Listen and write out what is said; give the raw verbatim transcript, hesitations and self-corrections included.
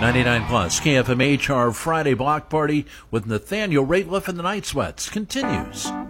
ninety-nine plus K F M H, our Friday block party with Nathaniel Rateliff and the Night Sweats continues